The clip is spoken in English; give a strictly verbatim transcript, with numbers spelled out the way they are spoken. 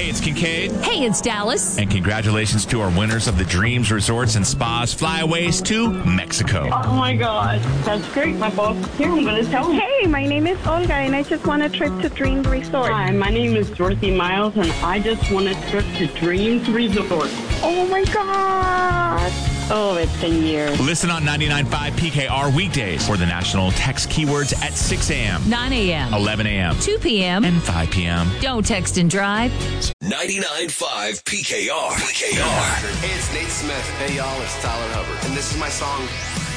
Hey, it's Kincaid. Hey, it's Dallas. And congratulations to our winners of the Dreams Resorts and Spas Flyaways to Mexico. Oh, my God. That's great. My boss is here. I'm going to tell him. Hey, my name is Olga, and I just want a trip to Dreams Resort. Hi, my name is Dorothy Miles, and I just want a trip to Dreams Resort. Oh, my God. Oh, it's been years. Listen on ninety-nine point five P K R weekdays for the national text keywords at six a.m., nine a.m., eleven a.m., two p.m., and five p.m. Don't text and drive. ninety-nine point five P K R. P K R. Hey, it's Nate Smith. Hey, y'all, it's Tyler Hubbard. And this is my song,